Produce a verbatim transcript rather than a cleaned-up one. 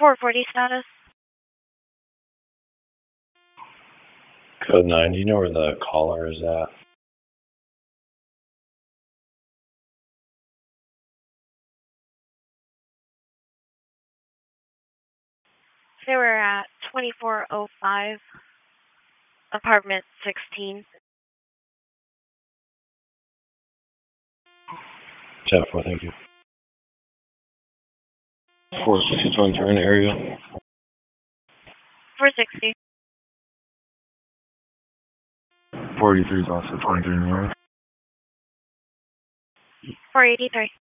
four forty status. Code nine, do you know where the caller is at? They were at twenty-four oh five, apartment sixteen. ten four, thank you. four sixty, twenty-three in the area. four sixty. forty-three is also twenty-three in the area. four eighty-three.